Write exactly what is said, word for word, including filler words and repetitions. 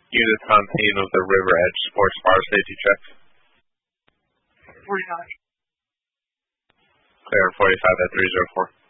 Units on scene of the River Edge Sports Bar safety check. forty-nine. Clear forty-five at three zero four.